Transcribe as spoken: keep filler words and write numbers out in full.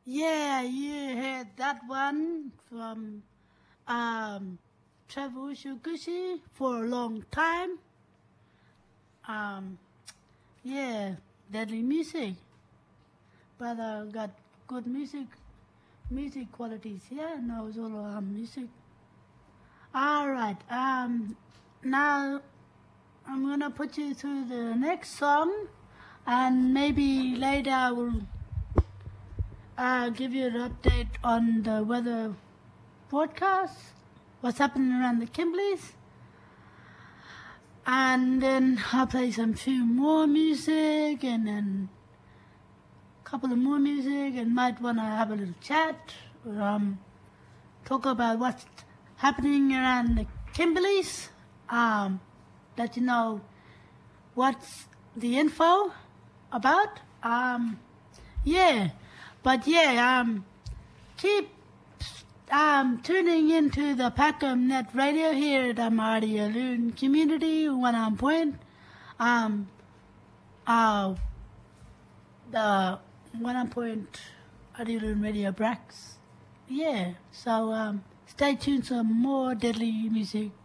Yeah, you heard that one from um, Trevor Shukushi for a long time. Um, yeah, deadly music. Brother got good music, music qualities. Yeah, knows all our music. All right. Um, now I'm gonna put you through the next song, and maybe later I will uh, give you an update on the weather broadcast, what's happening around the Kimbleys, and then I'll play some few more music, and then a couple of more music, and might want to have a little chat, or, um, talk about what's happening around the Kimberleys, um, let you know what's the info about. Um, yeah, but yeah, um, keep um, tuning into the Packham Net Radio here at Amari Loon Community, one on point. Um, uh, the one on point Loon Radio Brax. Yeah, so um, stay tuned for more deadly music.